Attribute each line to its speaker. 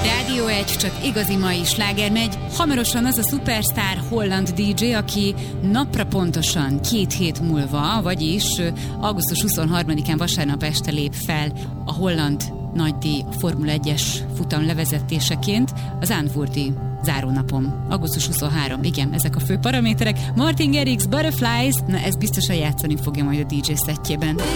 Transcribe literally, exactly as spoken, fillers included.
Speaker 1: Rádió egy, csak igazi mai sláger megy. Hamarosan az a szupersztár holland dé dzsé, aki napra pontosan két hét múlva, vagyis augusztus huszonharmadikán vasárnap este lép fel a holland nagydíj Formula egyes futam levezetéseként az Zandvoorti zárónapon. augusztus huszonharmadika, igen, ezek a fő paraméterek. Martin Garrix, Butterflies, na ez biztosan játszani fogja majd a dé dzsé szettjében.